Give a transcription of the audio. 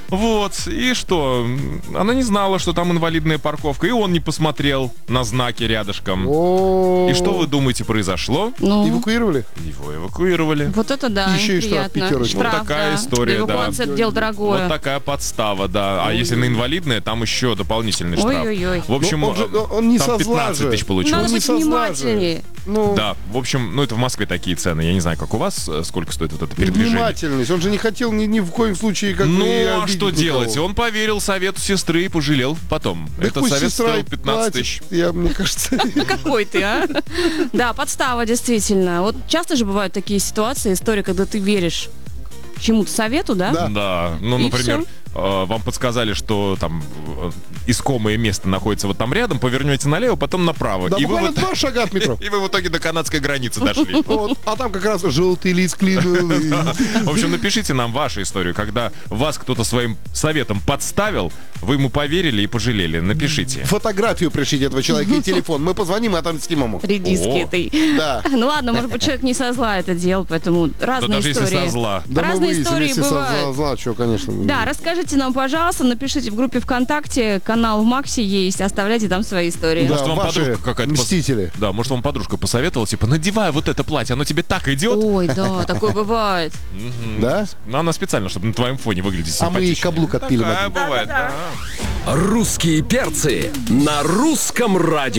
Вот, и что? Она не знала, что там инвалидная парковка, и он не посмотрел на знаки рядышком. И что вы думаете произошло? Эвакуировали? Его эвакуировали. Вот это да, Еще и штраф неприятно. пятерочку. Вот такая история, да. Эвакуация — это дело дорогое. Вот такая подстава, да. А если на инвалидное, там еще дополнительный штраф. Ой-ой-ой. В общем, он не там со зла 15 же. тысяч Надо получилось. быть внимательнее. Да, в общем, это в Москве такие цены. Я не знаю, как у вас, сколько стоит вот это передвижение. Внимательность. Он же не хотел ни в коем случае как бы Ну, а обидеть что никого. делать? Он поверил совету сестры и пожалел потом. Да Этот пусть совет сестра стоил и 15 тысяч. платит. Мне кажется. Какой ты, а? Да, подстава, действительно. Вот часто же бывают такие ситуации, истории, когда ты веришь чему-то совету, да? Да. Да, ну, И например, всё. вам подсказали, что там искомое место находится вот там рядом, повернете налево, потом направо. Да, И вы буквально вот- 2 шага от метро. И вы в итоге до канадской границы дошли. Вот. А там как раз желтый лист клиновый. В общем, напишите нам вашу историю, когда вас кто-то своим советом подставил, вы ему поверили и пожалели. Напишите. Фотографию пришлите этого человека и телефон. Мы позвоним и отомстим ему. Редиски О. этой. Да. Ну ладно, может быть, человек не со зла это делал, поэтому Да разные даже если истории. со зла. Да мы Разные выясним, истории если бывают. зла, что, конечно. Да, расскажите нам, пожалуйста, напишите в группе ВКонтакте, канал в Максе есть, оставляйте там свои истории. Да, Может, вам ваши подружка какая-то мстители. Да, может, вам подружка посоветовала, типа, надевай вот это платье, оно тебе так идет. Ой, да, такое бывает. Да? Ну, она специально, чтобы на твоем фоне выглядеть А мы ей симпатичнее. каблук отпилим. Такая бывает, да. Русские перцы на русском радио.